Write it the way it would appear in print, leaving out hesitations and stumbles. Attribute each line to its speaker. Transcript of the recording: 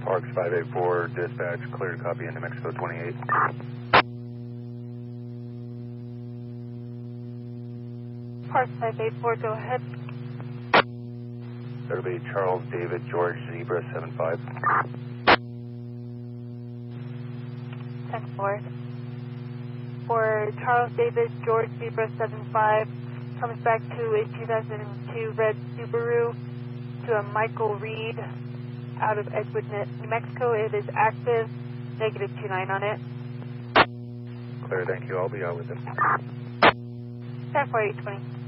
Speaker 1: Parks 584, dispatch, clear to copy into Mexico 28.
Speaker 2: Parks 584, go ahead.
Speaker 1: That'll be Charles David George Zebra 75.
Speaker 2: 10-4. For Charles David George Zebra 75, comes back to a 2002 red Subaru to a Michael Reed out of Edgewood, New Mexico. It is active, -29 on it.
Speaker 1: Clear, thank you. I'll be out with it.
Speaker 2: 10-4, 820.